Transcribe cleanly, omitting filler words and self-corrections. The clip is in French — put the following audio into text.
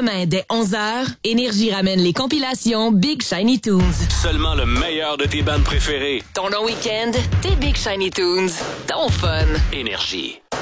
Demain, dès 11h, Énergie ramène les compilations Big Shiny Tunes. Seulement le meilleur de tes bandes préférées. Ton long week-end, tes Big Shiny Tunes, ton fun. Énergie.